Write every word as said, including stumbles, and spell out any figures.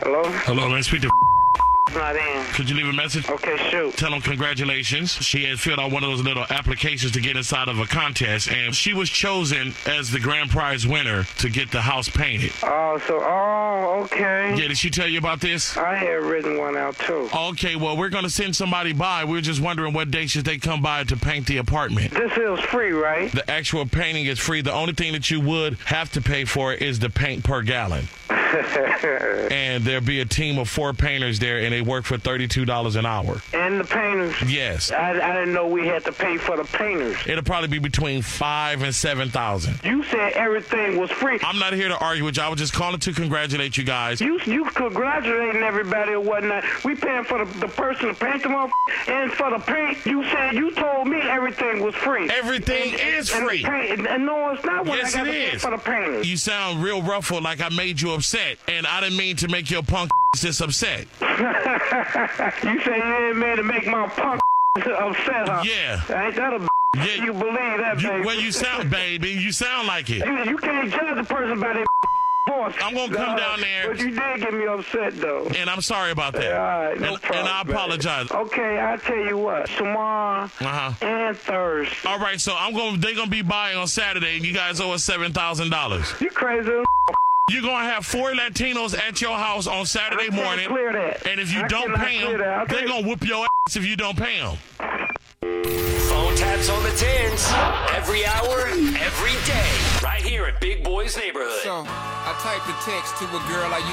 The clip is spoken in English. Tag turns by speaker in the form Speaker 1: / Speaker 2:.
Speaker 1: Hello?
Speaker 2: Hello, may I speak to
Speaker 1: Not in.
Speaker 2: Could you leave a message?
Speaker 1: Okay, shoot.
Speaker 2: Tell them congratulations. She had filled out one of those little applications to get inside of a contest, and she was chosen as the grand prize winner to get the house painted.
Speaker 1: Oh, so, oh, okay.
Speaker 2: Yeah, did she tell you about this?
Speaker 1: I had written one out, too.
Speaker 2: Okay, well, we're going to send somebody by. We're just wondering what day should they come by to paint the apartment.
Speaker 1: This is free, right?
Speaker 2: The actual painting is free. The only thing that you would have to pay for is the paint per gallon. And there'll be a team of four painters there, and they work for thirty-two dollars an hour.
Speaker 1: And the painters?
Speaker 2: Yes.
Speaker 1: I, I didn't know we had to pay for the painters.
Speaker 2: It'll probably be between five and seven thousand.
Speaker 1: You said everything was free.
Speaker 2: I'm not here to argue with you. I was just calling to congratulate you guys.
Speaker 1: You you congratulating everybody or whatnot. We paying for the, the person to paint them off and for the paint. You said you told me everything was free.
Speaker 2: Everything
Speaker 1: and,
Speaker 2: is
Speaker 1: and
Speaker 2: free.
Speaker 1: And, and no, it's not when
Speaker 2: Yes,
Speaker 1: I got
Speaker 2: it
Speaker 1: to pay
Speaker 2: is.
Speaker 1: for the painters.
Speaker 2: You sound real ruffled, like I made you upset, and I didn't mean to make your punk just upset.
Speaker 1: You say you didn't mean to make my punk upset, huh?
Speaker 2: Yeah.
Speaker 1: Ain't that a
Speaker 2: Yeah.
Speaker 1: You believe that,
Speaker 2: You,
Speaker 1: baby?
Speaker 2: well, you sound, baby. You sound like it.
Speaker 1: You, you can't judge a person by their voice.
Speaker 2: I'm gonna come
Speaker 1: Uh,
Speaker 2: down there.
Speaker 1: But you did get me upset, though.
Speaker 2: And I'm sorry about that.
Speaker 1: All right, no
Speaker 2: and,
Speaker 1: problem.
Speaker 2: and I apologize.
Speaker 1: Baby. Okay, I tell you what. Tomorrow
Speaker 2: Uh-huh.
Speaker 1: and Thursday.
Speaker 2: All right, so I'm going. They're gonna be buying on Saturday, and you guys owe us seven thousand dollars.
Speaker 1: You crazy?
Speaker 2: You're gonna have four Latinos at your house on Saturday
Speaker 1: I can't
Speaker 2: morning,
Speaker 1: clear that.
Speaker 2: and if you
Speaker 1: I
Speaker 2: don't
Speaker 1: cannot
Speaker 2: pay
Speaker 1: clear
Speaker 2: them,
Speaker 1: that.
Speaker 2: they're
Speaker 1: Okay.
Speaker 2: gonna whoop your ass if you don't pay them.
Speaker 3: Phone taps on the tens. Every hour, every day. Right here at Big Boy's Neighborhood.
Speaker 4: So, I typed a text to a girl I used